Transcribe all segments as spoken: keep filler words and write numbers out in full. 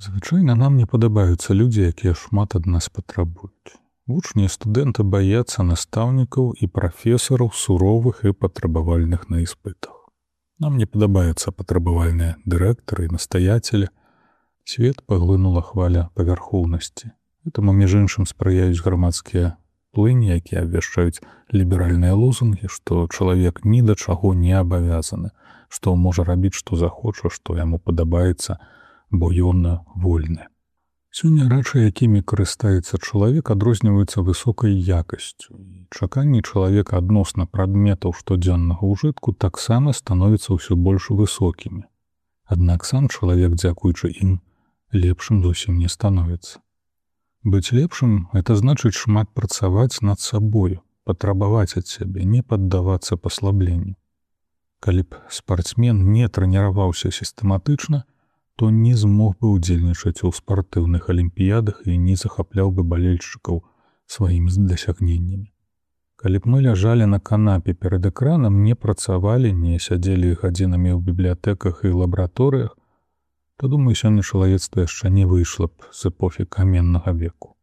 Звычайна нам не падабаюцца людзі, якія шмат ад нас патрабуюць. Вучні і студэнты баяцца настаўнікаў і прафесараў суровых і патрабавальных на іспытах. Нам не падабаюцца патрабавальныя дырэктары і настаяцелі. Свет паглынула хваля павярхоўнасці. Гэтаму, між іншым, спрыяюць грамадскія плыні, якія абвяшчаюць ліберальныя лозунгі, што чалавек ні да чаго не абавязаны, што можа рабіць, што захоча, што яму падабаецца, бо ён вольны. Сёння рэчы, якімі карыстаецца чалавек, адрозніваюцца высокай якасцю. Чаканні чалавека адносна прадметаў штодзённага ўжытку таксама становяцца ўсё больш высокімі. Аднак сам чалавек, дзякуючы ім, лепшым зусім не становіцца. Быць лепшым — это значыць шмат працаваць над сабою, патрабаваць ад сябе, не паддавацца паслабленню. Калі б спартсмен не трэніраваўся сістэматычна, то не змог бы ўдзельнічаць у спартыўных алімпіядах і не захапляў бы балельшчыкаў сваімі дасягненнямі. Калі б мы ляжалі на канапе перад экранам, не працавалі, не сядзелі гадзінамі ў бібліятэках і лабараторыях, то, думаю, сёння чалавецтва яшчэ не выйшла б з эпохі каменнага веку.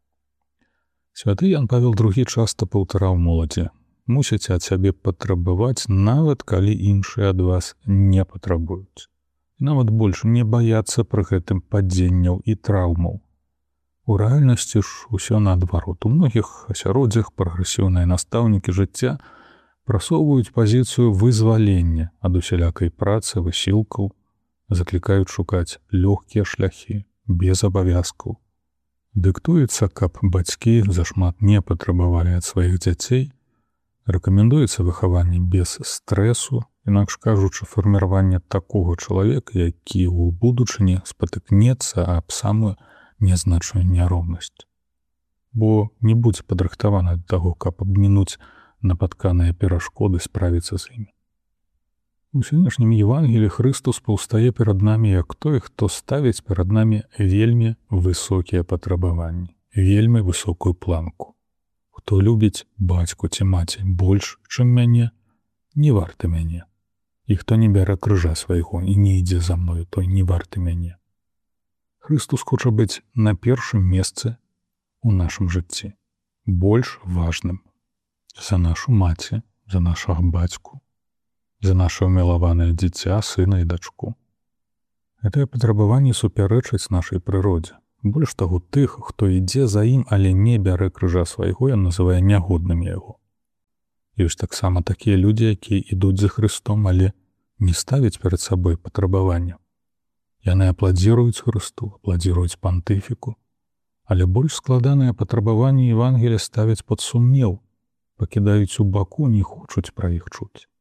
Святы Ян Павел другі часта паўтараў моладзі: мусіце ад сябе патрабаваць, нават калі іншыя ад вас не патрабуюць. І нават больш не баяцца пры гэтым падзенняў і траўмаў. У рэальнасці ж усё наадварот. У многіх асяроддзях прагрэсіўныя настаўнікі жыцця прасоўваюць пазіцыю вызвалення ад усялякай працы, высілкаў, заклікаюць шукаць лёгкія шляхі, без абавязкаў. Дыктуецца, каб бацькі зашмат не патрабавалі ад сваіх дзяцей, рэкамендуецца выхаванне без стрэсу, інакш кажучы, фарміраванне такога чалавека, які ў будучыні спатыкнецца аб самую нязначную няроўнасць. Бо не будзе падрыхтаваны да таго, каб абмінуць напатканыя перашкоды, справіцца з імі. У сённяшнім Евангеліі Хрыстус паўстае перад намі як той, хто ставіць перад намі вельмі высокія патрабаванні, вельмі высокую планку. Хто любіць бацьку ці маці больш, чым мяне, не варты мяне. І хто не бярэ крыжа свайго і не ідзе за мною, той не варты мяне. Хрыстус хоча быць на першым месцы у нашым жыцці, больш важным за нашу маці, за нашага бацьку, за наша ўмілаванае дзіця, сына і дачку. Гэтыя патрабаванні супярэчаць нашай прыродзе. Больш таго, тых, хто ідзе за ім, але не бярэ крыжа свайго, ён называе нягоднымі яго. Ёсць таксама такія людзі, якія ідуць за Хрыстом, але не ставяць перад сабой патрабавання. Яны апладзіруюць Хрысту, апладзіруюць пантыфіку, але больш складаныя патрабаванні Евангелія ставяць пад сумнеў, пакідаюць у баку, не хочуць пра іх чуць.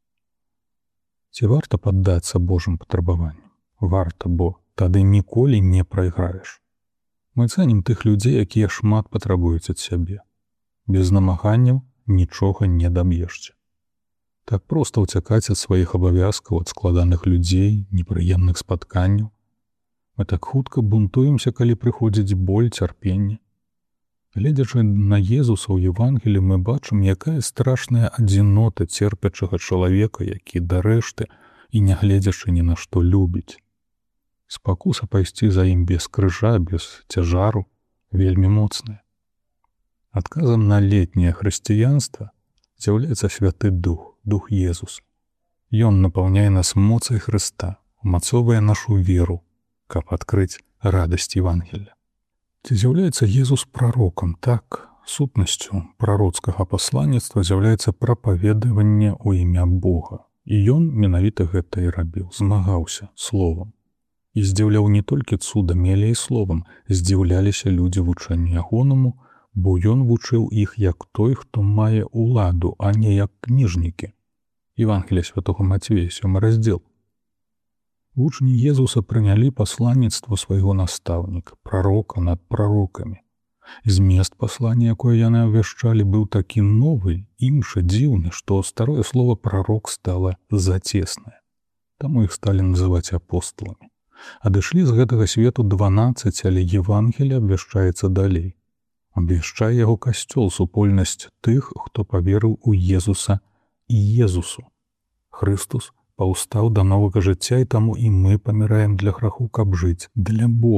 Ці варта паддацца Божым патрабаванням? Варта, бо тады ніколі не прайграеш. Мы цэнім тых людзей, якія шмат патрабуюць ад сябе. Без намаганняў нічога не даб'ешся. Так проста ўцякаць ад сваіх абавязкаў, ад складаных людзей, непрыемных спатканняў. Мы так хутка бунтуемся, калі прыходзіць боль, цярпенне. Гледзячы на Езуса ў Евангеліі, мы бачым, якая страшная адзінота церпячага чалавека, які дарэшты і нягледзячы ні на што любіць. Спакуса пайсці за ім без крыжа, без цяжару, вельмі моцная. Адказам на летняе хрысціянства з'яўляецца Святы Дух, Дух Езуса. Ён напаўняе нас моцай Хрыста, умацоўвае нашу веру, каб адкрыць радасць Евангелля. Ці з'яўляецца Езус прарокам? Так, сутнасцю прароцкага пасланніцтва з'яўляецца прапаведаванне ў імя Бога. І ён менавіта гэта і рабіў, змагаўся словам. І здзіўляў не толькі цудамі, але і словам. Здзіўляліся людзі вучэнню ягонаму, бо ён вучыў іх як той, хто мае ўладу, а не як кніжнікі. Евангелія святога Мацвея, сёмы раздзел. Вучні Езуса прынялі пасланніцтва свайго настаўніка, прарока над прарокамі. Змест паслання, якое яны абвяшчалі, быў такі новы, іншы, дзіўны, што старое слово «прарок» стала зацеснае. Таму іх сталі называць апостоламі. Адышлі з гэтага свету дванаццаць, але Евангелие абвяшчаецца далей. Абвяшчае яго касцёл, супольнасць тых, хто паверыў у Езуса і Езусу. Хрыстус паўстаў да новага жыцця, і таму і мы паміраем для граху, каб жыць для Бога.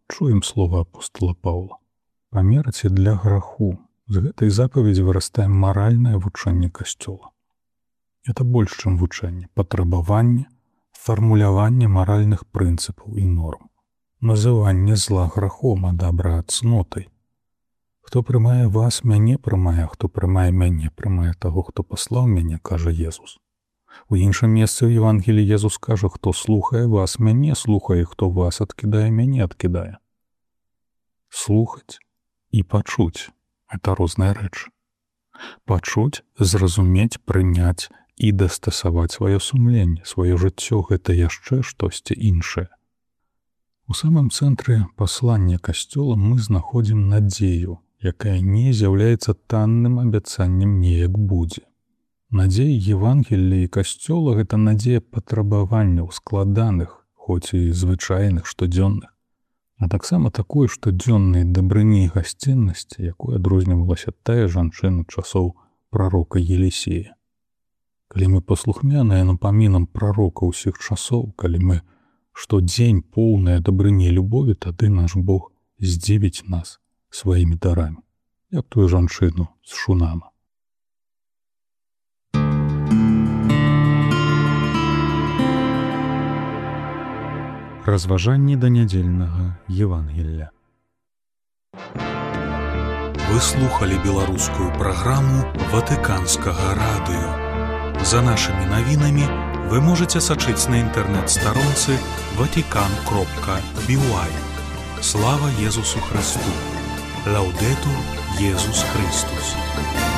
Чуем слова апостола Паўла. Памерці для граху. З гэтай запаведзі вырастае маральнае вучэнне Касцёла. Это больш, чым вучэнне, патрабаванне, фармуляванне маральных прынцыпаў і норм. Называнне зла грахом, а добра цнотай. Хто прымае вас, мяне прымае, а хто прымае мяне, прымае таго, хто паслаў мяне, кажа Езус. У іншым месцы ў Евангеліі Езус кажа, хто слухае вас, мяне слухае, хто вас адкідае, мяне адкідае. Слухаць і пачуць – это розныя рэчы. Пачуць, зразумець, прыняць і дастасаваць сваё сумленне, сваё жыццё – гэта яшчэ штосьці іншае. У самым цэнтры паслання Касцёла мы знаходзім надзею, якая не з'яўляецца танным абяцаннем неяк будзе. Надзея Евангелія і Касцёла – гэта надзея патрабаванняў складаных, хоць і звычайных, штодзённых, а таксама такой штодзённай дабрыні і гасціннасці, якой адрознівалася тая жанчына часоў прарока Елісея. Калі мы паслухмяныя напамінам прарока ўсіх часоў, калі мы штодзень поўныя дабрыні любові, тады наш Бог здзівіць нас сваімі дарамі, як тую жанчыну з Шунама. Разважанні да нядзельнага Евангелля. Вы слухали беларускую праграму Ватыканскага радыё. За нашымі навінамі вы можете сачыць на інтэрнэт-старонцы ватикан кропка би уай. Слава Езусу Христу! Лаудетур Езус Христус!